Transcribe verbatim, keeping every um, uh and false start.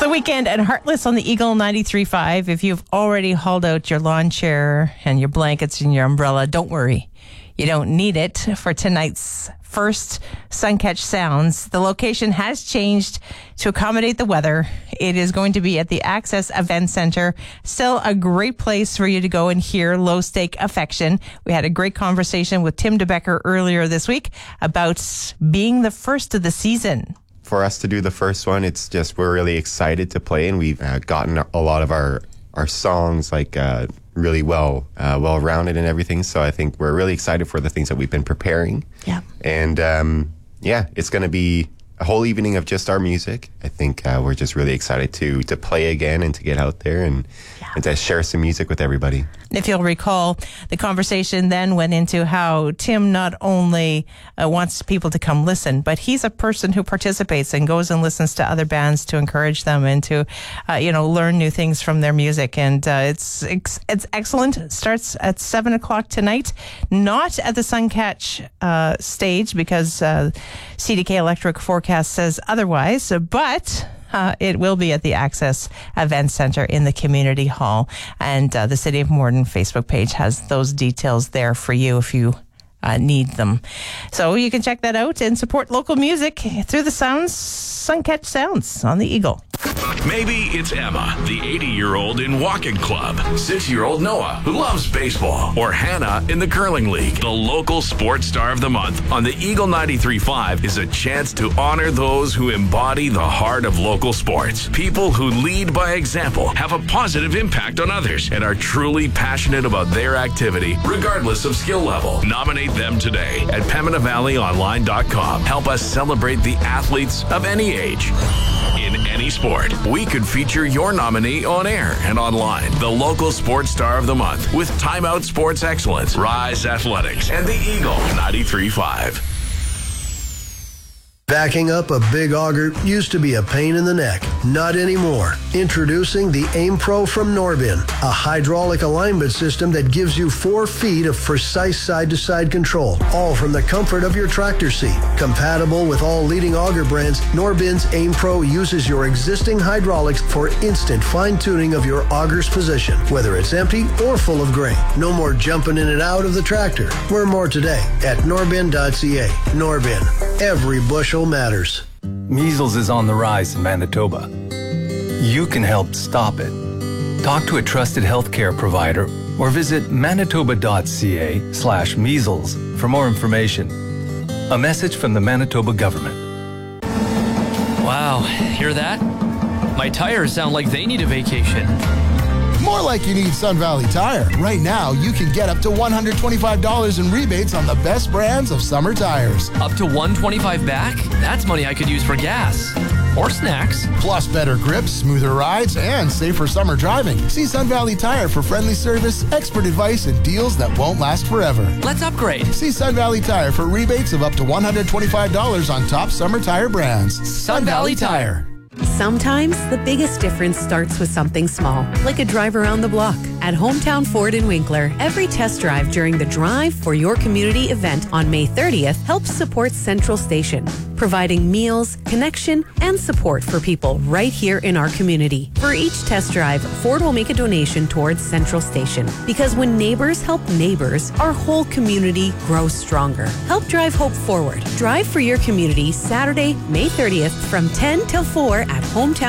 the weekend at Heartless on the Eagle ninety-three point five. If you've already hauled out your lawn chair and your blankets and your umbrella, don't worry. You don't need it for tonight's first Suncatch Sounds. The location has changed to accommodate the weather. It is going to be at the Access Event Center. Still a great place for you to go and hear Low Stake Affection. We had a great conversation with Tim DeBecker earlier this week about being the first of the season. For us to do the first one, it's just we're really excited to play, and we've uh, gotten a lot of our our songs like uh, really well uh, well rounded and everything. So I think we're really excited for the things that we've been preparing. Yeah, and um, yeah, it's going to be a whole evening of just our music. I think uh, we're just really excited to to play again and to get out there and, yeah. and to share some music with everybody. If you'll recall, the conversation then went into how Tim not only uh, wants people to come listen, but he's a person who participates and goes and listens to other bands to encourage them and to, uh, you know, learn new things from their music. And uh, it's, it's it's excellent. It starts at seven o'clock tonight, not at the Suncatch uh, stage because uh, C D K Electric forecast says otherwise, but... Uh, it will be at the Access Event Center in the Community Hall. And uh, the City of Morden Facebook page has those details there for you if you uh, need them. So you can check that out and support local music through the sounds, Suncatch Sounds on the Eagle. Maybe it's Emma, the eighty-year-old in walking club, six-year-old Noah, who loves baseball, or Hannah in the curling league. The local sports star of the month on the Eagle ninety-three point five is a chance to honor those who embody the heart of local sports. People who lead by example, have a positive impact on others, and are truly passionate about their activity, regardless of skill level. Nominate them today at Pembina Valley Online dot com. Help us celebrate the athletes of any age. In any sport, we could feature your nominee on air and online. The local sports star of the month with Time Out Sports Excellence, Rise Athletics, and the Eagle ninety-three point five. Backing up a big auger used to be a pain in the neck. Not anymore. Introducing the Aim Pro from Norbin, a hydraulic alignment system that gives you four feet of precise side-to-side control, all from the comfort of your tractor seat. Compatible with all leading auger brands, Norbin's Aim Pro uses your existing hydraulics for instant fine-tuning of your auger's position, whether it's empty or full of grain. No more jumping in and out of the tractor. Learn more today at norbin dot c a. Norbin. Every bushel matters. Measles is on the rise in Manitoba. You can help stop it. Talk to a trusted healthcare provider or visit manitoba dot c a slash measles for more information. A message from the Manitoba government. Wow, hear that? My tires sound like they need a vacation. More like you need Sun Valley Tire. Right now, you can get up to one hundred twenty-five dollars in rebates on the best brands of summer tires. Up to one hundred twenty-five dollars back? That's money I could use for gas. Or snacks. Plus better grips, smoother rides, and safer summer driving. See Sun Valley Tire for friendly service, expert advice, and deals that won't last forever. Let's upgrade. See Sun Valley Tire for rebates of up to one hundred twenty-five dollars on top summer tire brands. Sun, Sun Valley Tire. Sometimes the biggest difference starts with something small, like a drive around the block. At Hometown Ford in Winkler, every test drive during the Drive for Your Community event on May thirtieth helps support Central Station, providing meals, connection, and support for people right here in our community. For each test drive, Ford will make a donation towards Central Station, because when neighbors help neighbors, our whole community grows stronger. Help drive hope forward. Drive for Your Community Saturday, May thirtieth from ten till four at Hometown